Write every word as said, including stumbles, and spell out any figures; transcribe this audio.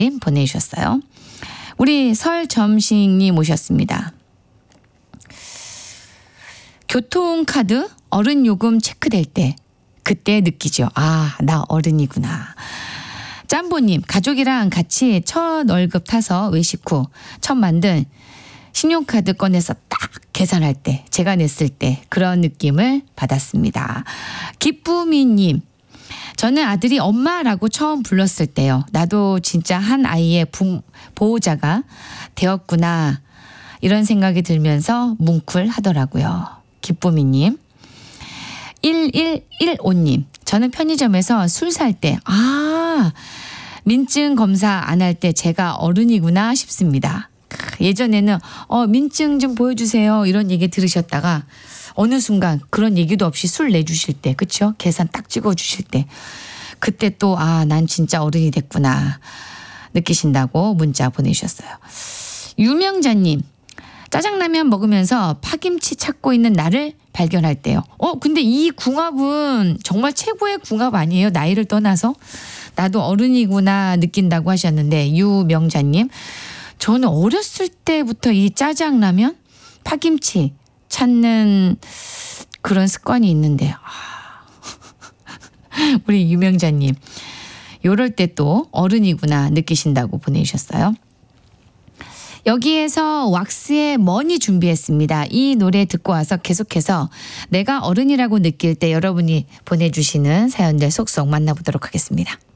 보내주셨어요. 우리 설점식님 오셨습니다. 교통카드 어른 요금 체크될 때 그때 느끼죠. 아, 나 어른이구나. 짬보님, 가족이랑 같이 첫 월급 타서 외식 후 첫 만든 신용카드 꺼내서 딱 계산할 때, 제가 냈을 때 그런 느낌을 받았습니다. 기쁨이님, 저는 아들이 엄마라고 처음 불렀을 때요. 나도 진짜 한 아이의 부, 보호자가 되었구나. 이런 생각이 들면서 뭉클하더라고요. 기쁨이님. 일일일오님, 저는 편의점에서 술 살 때, 아, 민증 검사 안 할 때 제가 어른이구나 싶습니다. 예전에는 어, 민증 좀 보여주세요 이런 얘기 들으셨다가 어느 순간 그런 얘기도 없이 술 내주실 때, 그렇죠? 계산 딱 찍어주실 때 그때 또 아, 난 진짜 어른이 됐구나 느끼신다고 문자 보내주셨어요. 유명자님, 짜장라면 먹으면서 파김치 찾고 있는 나를 발견할 때요. 어, 근데 이 궁합은 정말 최고의 궁합 아니에요? 나이를 떠나서 나도 어른이구나 느낀다고 하셨는데, 유명자님, 저는 어렸을 때부터 이 짜장라면, 파김치 찾는 그런 습관이 있는데, 아. 우리 유명자님, 요럴 때 또 어른이구나 느끼신다고 보내주셨어요. 여기에서 왁스의 머니 준비했습니다. 이 노래 듣고 와서 계속해서 내가 어른이라고 느낄 때 여러분이 보내주시는 사연들 속속 만나보도록 하겠습니다.